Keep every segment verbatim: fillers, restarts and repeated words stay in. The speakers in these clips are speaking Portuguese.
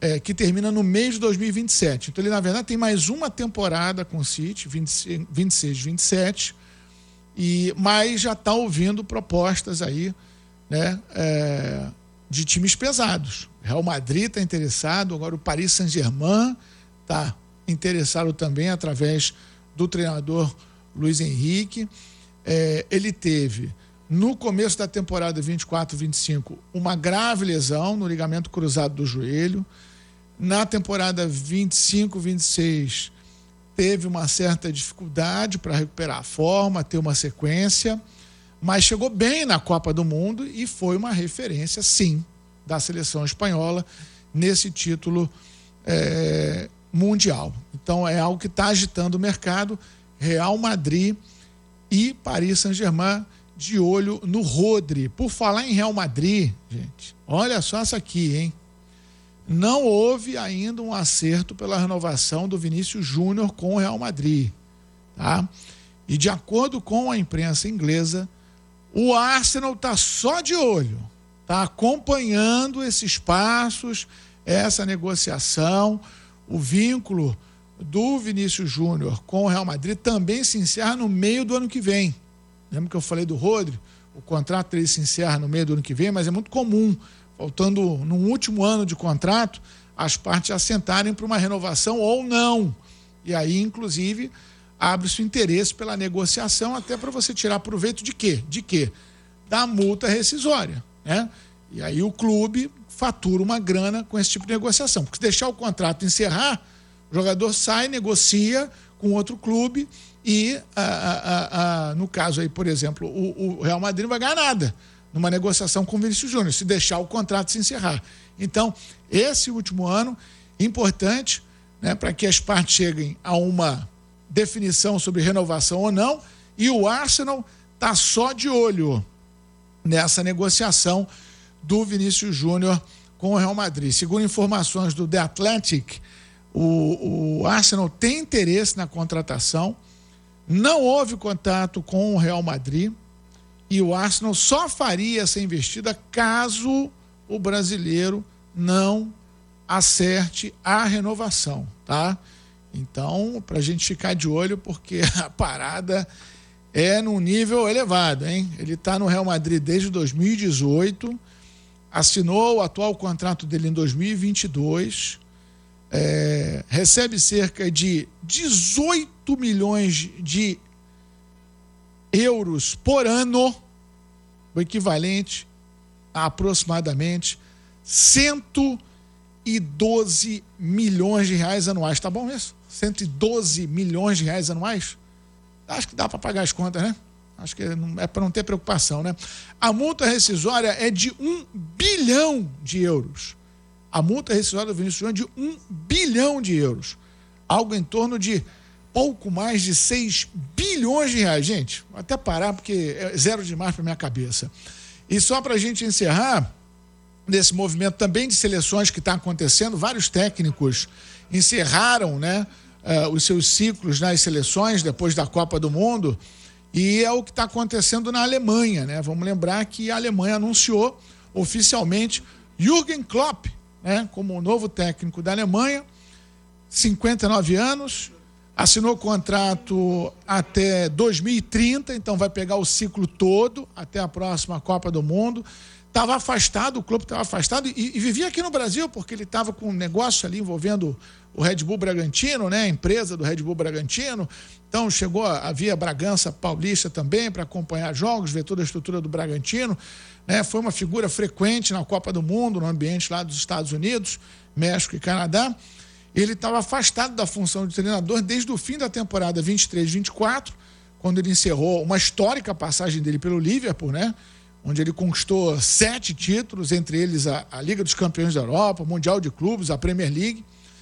é, que termina no mês de dois mil e vinte e sete. Então ele, na verdade, tem mais uma temporada com o City, vinte e seis, vinte e sete, e, mas já está ouvindo propostas aí, né, é, de times pesados. Real Madrid está interessado, agora o Paris Saint-Germain está interessado também através do treinador Luiz Henrique. É, ele teve, no começo da temporada vinte e quatro, vinte e cinco, uma grave lesão no ligamento cruzado do joelho. Na temporada vinte e cinco, vinte e seis, teve uma certa dificuldade para recuperar a forma, ter uma sequência, mas chegou bem na Copa do Mundo e foi uma referência, sim, da seleção espanhola nesse título é, mundial. Então é algo que está agitando o mercado. Real Madrid e Paris Saint-Germain de olho no Rodri. Por falar em Real Madrid, gente, olha só essa aqui, hein? Não houve ainda um acerto pela renovação do Vinícius Júnior com o Real Madrid, tá? E de acordo com a imprensa inglesa, o Arsenal está só de olho, está acompanhando esses passos, essa negociação. O vínculo do Vinícius Júnior com o Real Madrid também se encerra no meio do ano que vem. Lembra que eu falei do Rodri? O contrato dele se encerra no meio do ano que vem, mas é muito comum, faltando no último ano de contrato, as partes assentarem para uma renovação ou não. E aí, inclusive, abre-se o interesse pela negociação, até para você tirar proveito de quê? De quê? Da multa rescisória, né? E aí o clube fatura uma grana com esse tipo de negociação. Porque se deixar o contrato encerrar, o jogador sai, negocia com outro clube e, a, a, a, no caso aí, por exemplo, o, o Real Madrid não vai ganhar nada numa negociação com o Vinícius Júnior, se deixar o contrato se encerrar. Então, esse último ano, importante, né, para que as partes cheguem a uma definição sobre renovação ou não, e o Arsenal está só de olho nessa negociação do Vinícius Júnior com o Real Madrid. Segundo informações do The Athletic, o, o Arsenal tem interesse na contratação, não houve contato com o Real Madrid e o Arsenal só faria essa investida caso o brasileiro não acerte a renovação, tá? Então, para a gente ficar de olho, porque a parada é num nível elevado, hein? Ele está no Real Madrid desde dois mil e dezoito, assinou o atual contrato dele em dois mil e vinte e dois, é, recebe cerca de dezoito milhões de euros por ano, o equivalente a aproximadamente cento e doze milhões de reais anuais. Tá bom isso? cento e doze milhões de reais anuais? Acho que dá para pagar as contas, né? Acho que é para não ter preocupação, né? A multa rescisória é de um bilhão de euros. A multa rescisória do Vinícius Júnior é de um bilhão de euros. Algo em torno de pouco mais de seis bilhões de reais. Gente, vou até parar porque é zero demais para minha cabeça. E só para a gente encerrar, nesse movimento também de seleções que está acontecendo, vários técnicos encerraram, né, uh, os seus ciclos nas seleções depois da Copa do Mundo, e é o que está acontecendo na Alemanha, né? Vamos lembrar que a Alemanha anunciou oficialmente Jürgen Klopp, né, como o novo técnico da Alemanha, cinquenta e nove anos, assinou contrato até dois mil e trinta, então vai pegar o ciclo todo até a próxima Copa do Mundo. Estava afastado, o clube estava afastado e, e vivia aqui no Brasil, porque ele estava com um negócio ali envolvendo o Red Bull Bragantino, né, a empresa do Red Bull Bragantino. Então chegou, havia Bragança Paulista também para acompanhar jogos, ver toda a estrutura do Bragantino, né? Foi uma figura frequente na Copa do Mundo, no ambiente lá dos Estados Unidos, México e Canadá. Ele estava afastado da função de treinador desde o fim da temporada vinte e três, vinte e quatro, quando ele encerrou uma histórica passagem dele pelo Liverpool, né? Onde ele conquistou sete títulos, entre eles a, a Liga dos Campeões da Europa, o Mundial de Clubes, a Premier League,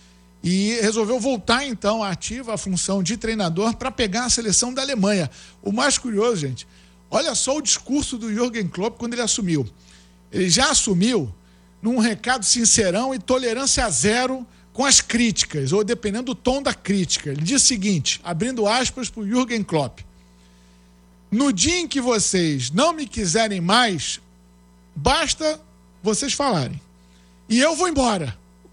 e resolveu voltar então à ativa a função de treinador para pegar a seleção da Alemanha. O mais curioso, gente, olha só o discurso do Jürgen Klopp quando ele assumiu. Ele já assumiu num recado sincerão e tolerância zero com as críticas, ou dependendo do tom da crítica. Ele diz o seguinte, abrindo aspas para o Jürgen Klopp: no dia em que vocês não me quiserem mais, basta vocês falarem. E eu vou embora.